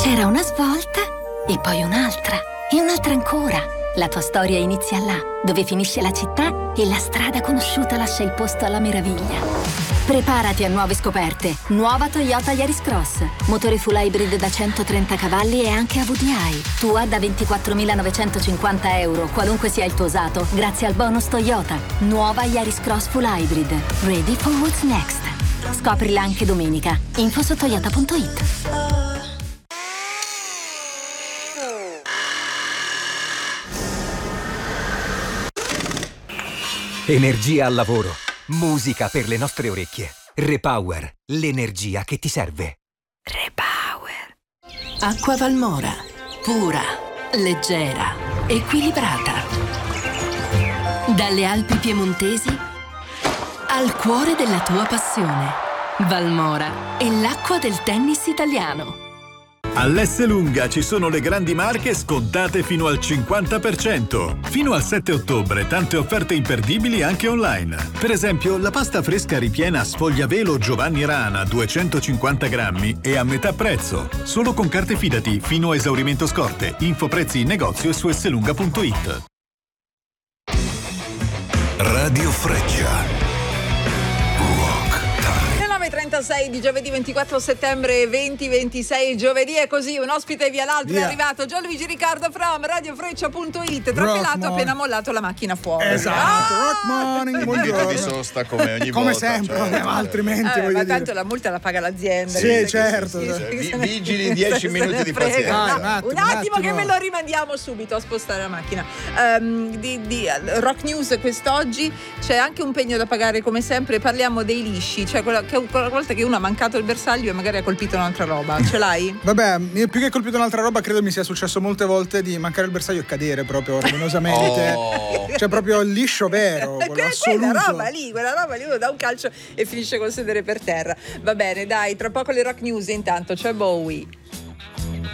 C'era una svolta e poi un'altra e un'altra ancora. La tua storia inizia là, dove finisce la città e la strada conosciuta lascia il posto alla meraviglia. Preparati a nuove scoperte. Nuova Toyota Yaris Cross. Motore full hybrid da 130 cavalli e anche a VDI. Tua da 24.950 euro, qualunque sia il tuo usato, grazie al bonus Toyota. Nuova Yaris Cross full hybrid. Ready for what's next. Scoprila anche domenica. Info su toyota.it. Energia al lavoro. Musica per le nostre orecchie. Repower, l'energia che ti serve. Repower. Acqua Valmora. Pura, leggera, equilibrata. Dalle Alpi piemontesi al cuore della tua passione. Valmora è l'acqua del tennis italiano. All'Esselunga ci sono le grandi marche scontate fino al 50%. Fino al 7 ottobre tante offerte imperdibili anche online. Per esempio, la pasta fresca ripiena Sfogliavelo Giovanni Rana 250 grammi è a metà prezzo. Solo con carte Fidati fino a esaurimento scorte. Info prezzi in negozio e su esselunga.it. Radio Freccia. 36 di giovedì 24 settembre 2026. Giovedì è così, un ospite via l'altro. È arrivato Gianluigi Riccardo from radiofreccia.it, trafelato appena mollato la macchina fuori. Esatto. Rock morning, buongiorno. Di sosta come ogni come volta, sempre, cioè, altrimenti ma tanto la multa la paga l'azienda. Sì, certo. Vigili 10 minuti di pazienza. Un attimo che me lo rimandiamo subito a spostare la macchina. Di Rock News quest'oggi c'è anche un pegno da pagare come sempre. Parliamo dei lisci, cioè quella volta che uno ha mancato il bersaglio e magari ha colpito un'altra roba. Ce l'hai? Vabbè, io più che colpito un'altra roba credo mi sia successo molte volte di mancare il bersaglio e cadere proprio rovinosamente. Cioè proprio il liscio vero, quella roba lì uno dà un calcio e finisce col sedere per terra. Va bene, dai, tra poco le Rock News, intanto c'è Bowie.